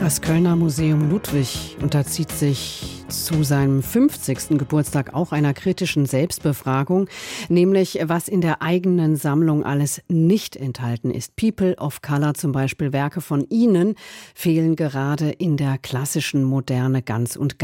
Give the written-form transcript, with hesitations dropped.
Das Kölner Museum Ludwig unterzieht sich zu seinem 50. Geburtstag auch einer kritischen Selbstbefragung, nämlich was in der eigenen Sammlung alles nicht enthalten ist. People of Color zum Beispiel, Werke von ihnen, fehlen gerade in der klassischen Moderne ganz und gar.